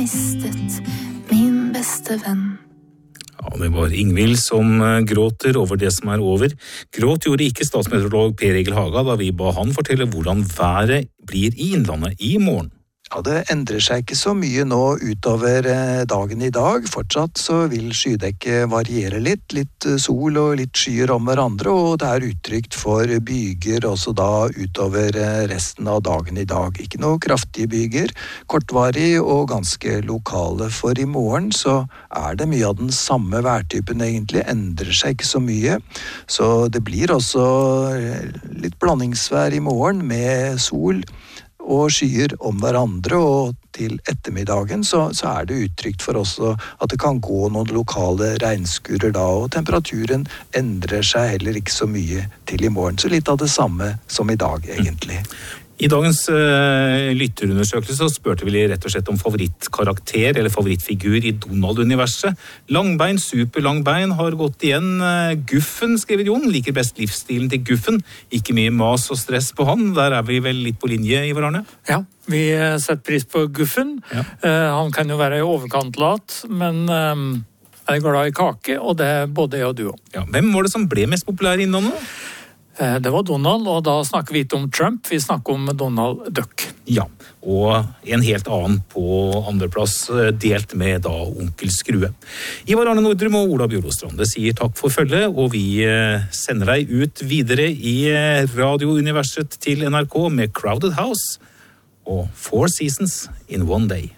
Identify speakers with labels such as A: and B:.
A: mistet min beste venn.
B: Ja, det var Ingvild som gråter over det som er over. Gråt gjorde ikke statsmeteorolog Per Egil Haga da vi ba han fortelle hvordan været blir i Innlandet i morgen.
C: Ja, det endrer seg ikke så mye nå utover dagen i dag. Fortsatt så vil skydekket variere litt sol og litt skyer om hverandre, og det er utrygt for byger også da utover resten av dagen i dag. Ikke noe kraftige byger, kortvarig og ganske lokale, for i morgen så er det mye av den samme værtypen egentlig, endrer seg ikke så mye. Så det blir også litt blandingsvær i morgen med sol og skyer om hverandre, og til ettermiddagen så er det utrygt for oss at det kan gå noen lokale regnskurer da, og temperaturen endrer seg heller ikke så mye til i morgen. Så litt av det samme som i dag, egentlig.
B: I dagens lytterundersøkelse så spurte vi rett og slett om favorittkarakter eller favorittfigur i Donald-universet. Langbein, superlangbein har gått igjen. Guffen, skriver Jon, liker best livsstilen til Guffen. Ikke mye mas og stress på han. Der er vi vel litt på linje, Ivar Arne?
D: Ja, vi setter pris på Guffen. Ja. Han kan jo være i overkant lat, men er glad i kake, og det er både jeg og du også.
B: Ja, hvem var det som ble mest populær i Innlandet?
D: Det var Donald, og da snakker vi ikke om Trump, vi snakker om Donald Duck.
B: Ja, og en helt annen på andreplass, delt med da onkel Skrue. Ivar Arne Nordrum og Ola Bjorlostrand sier takk for følget, og vi sender deg ut videre i radiouniverset til NRK med Crowded House og 4 Seasons in One Day.